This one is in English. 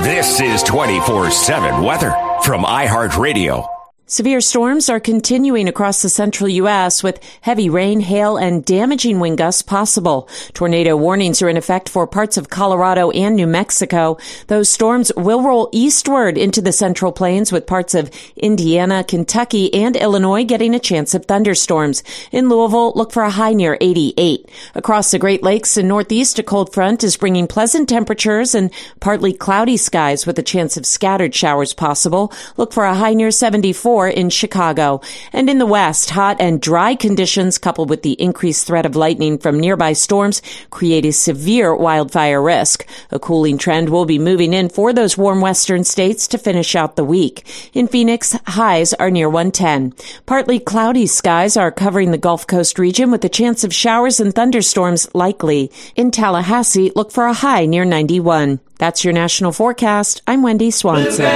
This is 24/7 weather from iHeartRadio. Severe storms are continuing across the central U.S. with heavy rain, hail, and damaging wind gusts possible. Tornado warnings are in effect for parts of Colorado and New Mexico. Those storms will roll eastward into the Central Plains with parts of Indiana, Kentucky, and Illinois getting a chance of thunderstorms. In Louisville, look for a high near 88. Across the Great Lakes and Northeast, a cold front is bringing pleasant temperatures and partly cloudy skies with a chance of scattered showers possible. Look for a high near 74 in Chicago. And in the West, hot and dry conditions coupled with the increased threat of lightning from nearby storms create a severe wildfire risk. A cooling trend will be moving in for those warm western states to finish out the week. In Phoenix, highs are near 110. Partly cloudy skies are covering the Gulf Coast region with a chance of showers and thunderstorms likely. In Tallahassee, look for a high near 91. That's your national forecast. I'm Wendy Swanson.